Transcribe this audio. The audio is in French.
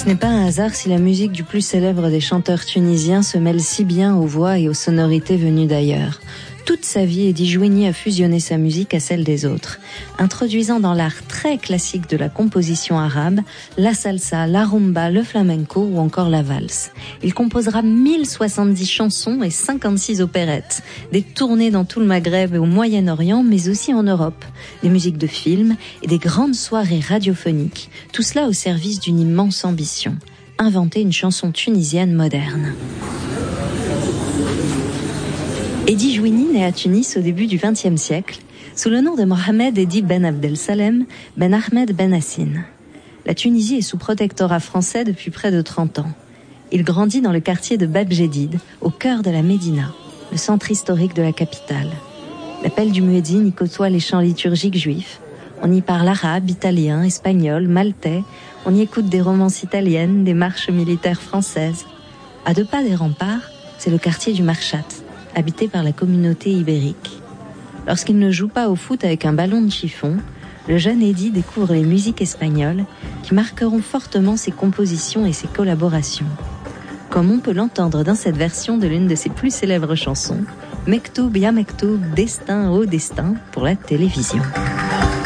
Ce n'est pas un hasard si la musique du plus célèbre des chanteurs tunisiens se mêle si bien aux voix et aux sonorités venues d'ailleurs. Toute sa vie, Eddie Jouini a fusionné sa musique à celle des autres, introduisant dans l'art très classique de la composition arabe, la salsa, la rumba, le flamenco ou encore la valse. Il composera 1070 chansons et 56 opérettes, des tournées dans tout le Maghreb et au Moyen-Orient, mais aussi en Europe, des musiques de films et des grandes soirées radiophoniques, tout cela au service d'une immense ambition, inventer une chanson tunisienne moderne. Eddie Jouini naît à Tunis au début du XXe siècle, sous le nom de Mohamed Eddi Ben Abdelsalem Ben Ahmed Ben Hassine. La Tunisie est sous protectorat français depuis près de 30 ans. Il grandit dans le quartier de Bab Jedid, au cœur de la Médina, le centre historique de la capitale. L'appel du muezzin y côtoie les chants liturgiques juifs. On y parle arabe, italien, espagnol, maltais. On y écoute des romances italiennes, des marches militaires françaises. À 2 pas des remparts, c'est le quartier du Marchat, habité par la communauté ibérique. Lorsqu'il ne joue pas au foot avec un ballon de chiffon, le jeune Eddie découvre les musiques espagnoles qui marqueront fortement ses compositions et ses collaborations. Comme on peut l'entendre dans cette version de l'une de ses plus célèbres chansons, Mektoub ya Mektoub, Destin au destin, pour la télévision.